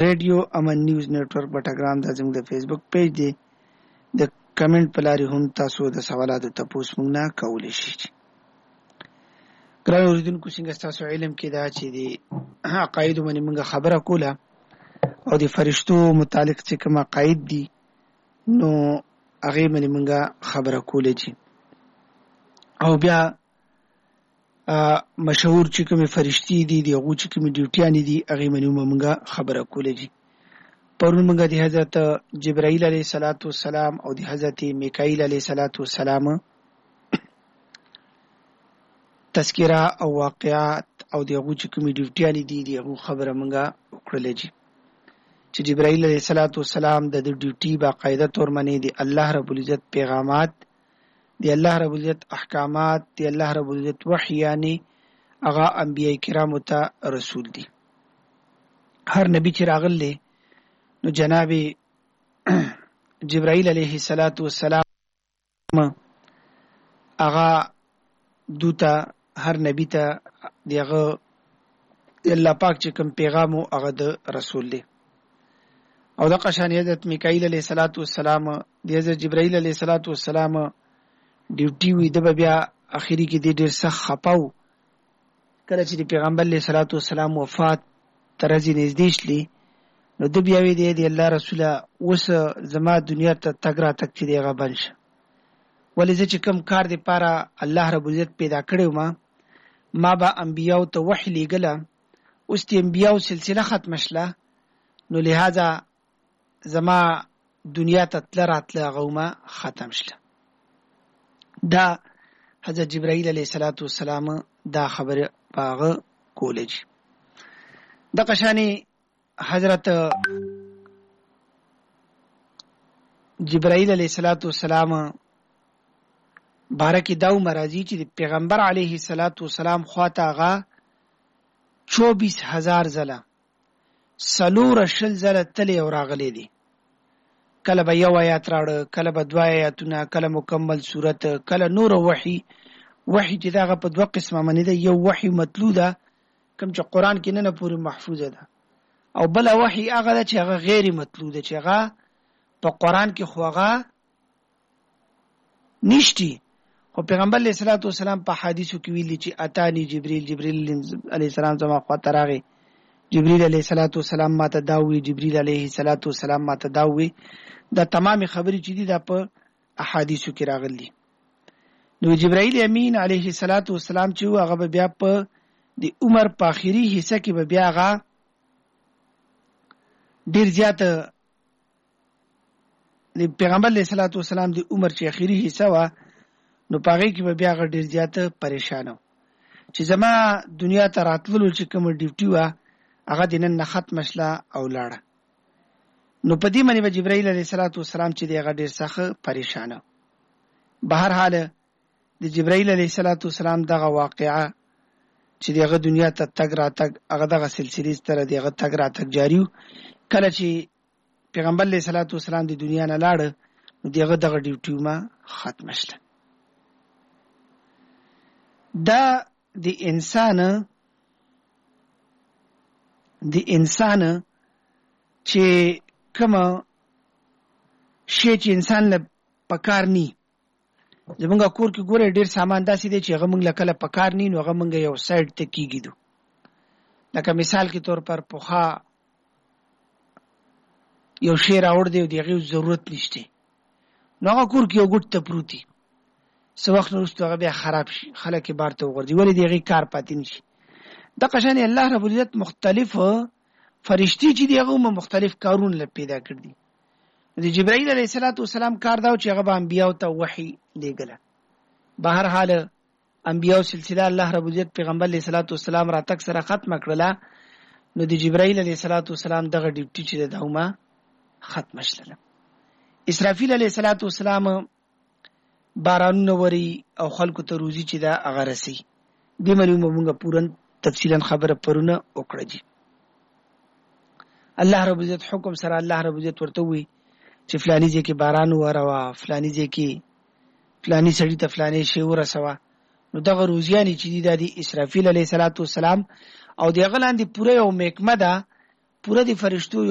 ریډیو امن نیوز نتورک بټګرام دا زموږ د فیسبوک پیج دی. د کمنټ په لارې هم تاسو د سوالاتو تپوس موږ نه کولی شئ. ګران اوریدونکو، څنګه ستاسو علم کې دا چې د عقایدو باندې موږ خبره کوله او د فرشتو متعلق چې کوم عقاید دي نو هغې باندې موږ خبره کولی چې او بیا مشهور چې کومې فرشتي دي د هغو چې کومې ډیوټیانې دي هغې باندې موږ خبره کولی دي. پرون موږ د حضرت جبرائیل علیه السلام او د حضرت میکائیل علیه السلام تذکره او واقعات او د هغو چې کومې ډیوټیانې دي د هغو خبره موږ وکړلی دي چې جبرائیل علیه السلام د ډیوټي باقاعده طور باندې د الله رب العزت پیغامات، د الله رب العزت احکامات، د الله رب العزت وحی یعنی هغه انبیاء کرامو ته رسول دي. هر نبی چې راغلی نو جناب جبرائیل علیه السلام هغه دوته هر نبی ته دغه الله پاک چې کوم پیغام هغه د رسول دی. او دغه شان حضرت میکائیل علیه السلام د حضرت جبرائیل علیه السلام ډیوټي وي، د بیا اخري کې د ډیر سخت خپاو کله چې د پیغمبر علیه السلام وفات ترځي نږدې شلی نو د بیا وی دی الله رسوله اوس زما دنیا ته تګ را تک چې دیغه بنش ولې چې کوم کار دی پاره الله رب العزت پیدا کړو ما با انبیاو ته وحی لګله، اوس د انبیاو سلسله ختم شله نو لہذا زما دنیا ته تل راتله غوما ختم شله. دا حضرت جبرائیل علیه السلام دا خبره باغه کولج. د قشانی حضرت جبرائیل علیه السلام بارکی داو مرازی چې پیغمبر علیه السلام خواته هغه 24,000 ځله سلور شل ځله تلی او راغلی دی. کله به یو آیات راړه، کله به دوه آیاتونه، کله مکمل صورت، کله نور وحی چې دغه په دوه قسمه باندې ده. یو وحی مطلوع ده کوم چې قرآن کې نه پورې محفوظه ده، او بل وحی هغه ده چې هغه غیر مطلوع ده چې هغه په قرآن کې خو هغه نشتی. خو پیغمبر علیه السلام په حدیثو کې ویلي چې اتانی جبرئیل علیه السلام زما خواته راغی، جبرئیل علیه السلام ماته دا وی، جبرئیل علیه السلام ماته دا وی. دا تمام خبرې چې دي دا په احادیثو کې راغلي. نو جبرائیل امین علیه السلام چې هغه بیا په د عمر په اخري حصہ کې بیا هغه ډیر زیات د پیغمبر علیه السلام د عمر چې اخري حصہ وا نو پاره کې بیا هغه ډیر زیات پریشان و چې زما دنیا ته راتللو چې کوم ډیوټي وا هغه دینن نه ختم شله او لاړه. نو په دې باندې جبرائیل علیه السلام چې دی هغه ډیر سخت پریشان و. بهر حال د جبرائیل علیه السلام دغه واقعه چې دغه دنیا ته تګ را تګ هغه دغه سلسله ستره دغه تګ را تګ جاری و. کله چې پیغمبر علیه السلام د دنیا نه لاړ نو دغه ډیوټي ما ختم شله. دا د انسان چې کوم شی چې انسان له پکار نی، زمونږ کور کې ګوره ډیر سامان داسې دی چې هغه مونږ له کله پکار نی نو هغه مونږ یو سایډ ته کیږي. لکه مثال کې طور پر پوخا یو شی راوړ دی او دغه ضرورت نشته نو هغه کور کې یو ګټ ته پروتي څه وخت وروسته هغه بیا خراب شي، خلک یې بار ته وغورځي، ولې دغه کار پاتې نشي. د قشان الله رب العزت مختلف فرشتي چې دی هغه مختلف کارونه پیدا کړی. د جبرائیل علیه السلام کار دا چې هغه به انبیاء ته وحی لېږله. بهر حال انبیاء سلسله الله رب العزت پیغمبر علیه السلام را تک سره ختم کړله نو د جبرائیل علیه السلام دغه ډیوټي چې دغه ختم شله. اسرافیل علیه السلام بارانونه وری او خلکو ته روزي چې دا هغه رسي. دې باندې موږ پورن تفصیلا خبره پرونه وکړه. الله رب العزت حکم سره الله رب العزت ورته وی چې فلانی ځای کې باران وروا، فلانی ځای کې فلانی سړی ته فلانی شی ورسوا. نو دغه روزیانی چې د اسرافیل علیه السلام او دغه لاندې پوره یو محکمه ده، پوره د فرشتو